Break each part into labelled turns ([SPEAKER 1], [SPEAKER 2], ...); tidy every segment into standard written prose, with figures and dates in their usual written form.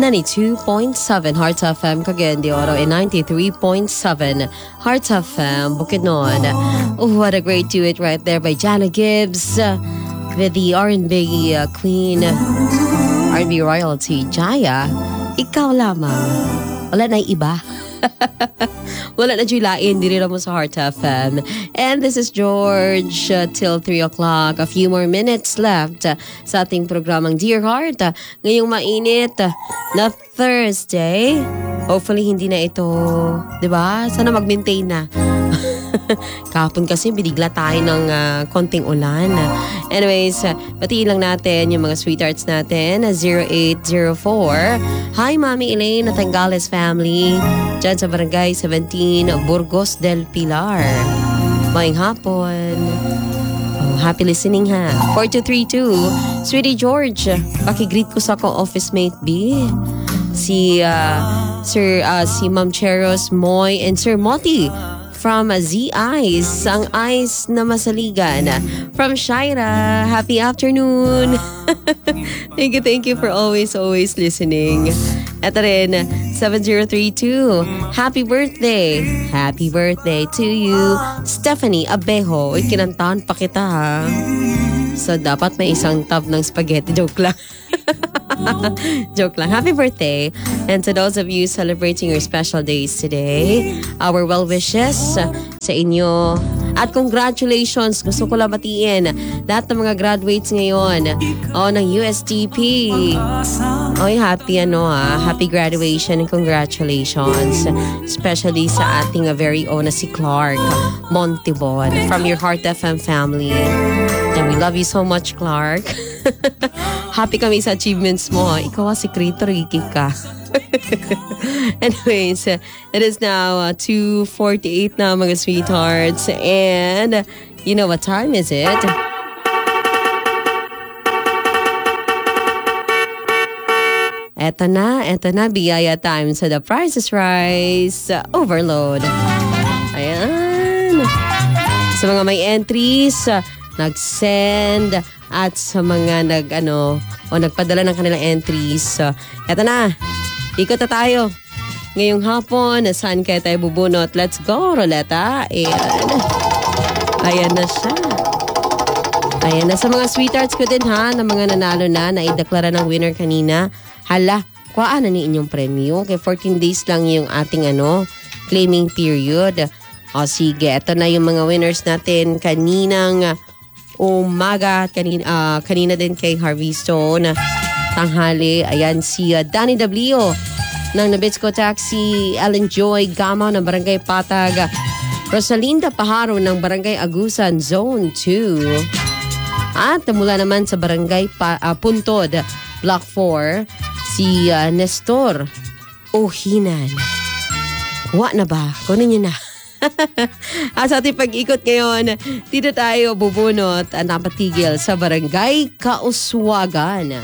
[SPEAKER 1] 92.7 Hearts FM Cagayan de Oro and 93.7 Hearts FM Bukidnon. Oh, what a great duet right there by Jana Gibbs with the R&B Queen, R&B royalty Jaya. Ikaw lamang. Wala na iba. Wala na julain, diri mo sa Heart FM. And this is George till 3 o'clock. A few more minutes left sa ating programang Dear Heart. Ngayong mainit na Thursday. Hopefully hindi na ito, diba? Sana mag-maintain na. Kahapon kasi binigla tayo ng konting ulan. Anyways, batiin lang natin yung mga sweethearts natin. 0804. Hi, Mami Elaine Natangales family. Diyan sa Barangay 17, Burgos del Pilar. Maayong hapon. Oh, happy listening ha. 4232. Sweetie George, pakigreet ko sa akong office mate B. Si Ma'am Cheros, Moy, and Sir Moti. From Z-Eyes, ang eyes na masaligan. From Shaira, happy afternoon. Thank you for always listening. Ito rin, 7032, happy birthday. Happy birthday to you, Stephanie Abejo. Uy, kinantahan pa kita ha. So, dapat may isang tub ng spaghetti. Joke lang. Joke lang. Happy birthday. And to those of you celebrating your special days today, our well wishes sa inyo. At congratulations. Gusto ko lang batiin lahat ng mga graduates ngayon ng USTP. Oy, happy graduation and congratulations. Especially sa ating very own na si Clark Montibon from your Heart FM family. And we love you so much, Clark. Happy kami sa achievements mo. Ikaw si Krito, Ricky ka. Anyways, it is now 2:48 na mga sweethearts. And you know what time is it? Eto na, biyaya time sa The Price is Right Overload. Ayan. Sa mga may entries, nag-send at sa mga nagpadala ng kanilang entries. Eto na, ikot na tayo. Ngayong hapon, saan kaya tayo bubunot? Let's go, Roleta. Ayan na siya. Ayan na sa mga sweethearts ko din ha, na mga nanalo na ideklara ng winner kanina. Hala, kuhaan na ni inyong premyo. Okay, 14 days lang yung ating claiming period. O sige, eto na yung mga winners natin kaninang umaga, kanina din kay Harvey Stone, tanghali. Ayan si Danny W. ng Nabisco Taxi, Ellen Joy Gama ng Barangay Patag, Rosalinda Paharo ng Barangay Agusan Zone 2. At mula naman sa Barangay Puntod, Block 4, si Nestor Ohinan. Kuha na ba? Kunin nyo na. At sa ating pag-ikot ngayon, dito tayo bubunot at napatigil sa Barangay Kauswagan.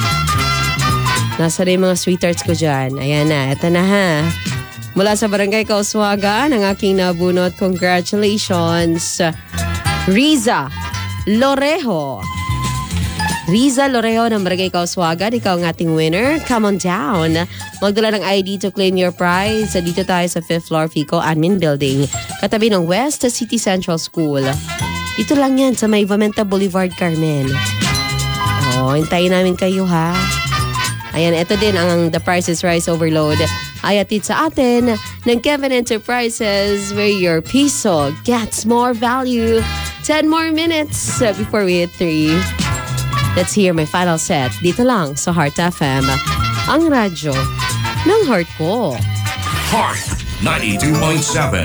[SPEAKER 1] Nasa rin mga sweethearts ko dyan. Ayan na, eto na ha. Mula sa Barangay Kauswagan, ang aking nabunot. Congratulations, Riza Lorejo. Riza Lorejo ng Barangay Kauswagan, ikaw ang ating winner. Come on down. Magdala ng ID to claim your prize. Dito tayo sa 5th floor Fico Admin Building, katabi ng West City Central School. Dito lang yan sa may Vamenta Boulevard, Carmen. Hintayin namin kayo ha. Ayan, ito din ang The Price is Right Overload. Ay atid sa atin ng Kevin Enterprises, where your piso gets more value. 10 more minutes before we hit 3. Let's hear my final set dito lang sa Heart FM, ang radyo ng heart ko.
[SPEAKER 2] Heart 92.7.